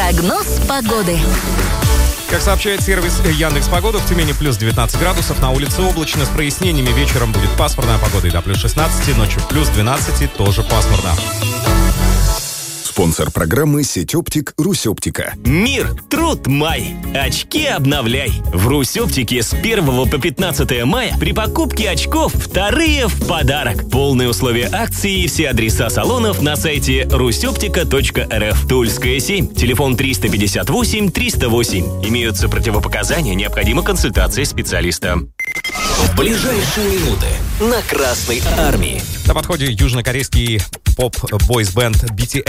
Прогноз погоды. Как сообщает сервис Яндекс.Погода, в Тюмени плюс 19 градусов, на улице облачно, с прояснениями, вечером будет пасмурная погода и до плюс 16, ночью плюс 12, тоже пасмурно. Спонсор программы «Сеть оптик Русь-Оптика». Мир, труд, май. Очки обновляй. В Русь-Оптике с 1 по 15 мая при покупке очков вторые в подарок. Полные условия акции и все адреса салонов на сайте rusioptica.rf. Тульская 7. Телефон 358-308. Имеются противопоказания, необходима консультация специалиста. В ближайшие минуты на Красной Армии. На подходе южнокорейский поп-бойс-бенд BTS